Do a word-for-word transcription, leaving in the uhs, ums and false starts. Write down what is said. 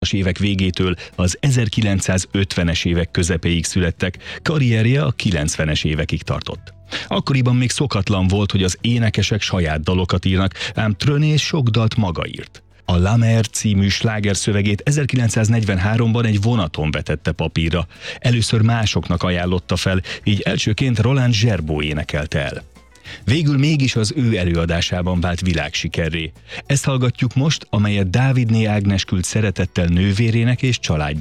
nyolcvanas évek végétől az ezerkilencszázötvenes évek közepéig születtek, karrierje a kilencvenes évekig tartott. Akkoriban még szokatlan volt, hogy az énekesek saját dalokat írnak, ám Trenet sok dalt maga írt. A La Mer című sláger szövegét ezerkilencszáznegyvenháromban egy vonaton vetette papírra. Először másoknak ajánlotta fel, így elsőként Roland Gerbaud énekelte el. Végül mégis az ő előadásában vált világsikerré. Ezt hallgatjuk most, amelyet Dávidné Ágnes küld szeretettel nővérének és családjának.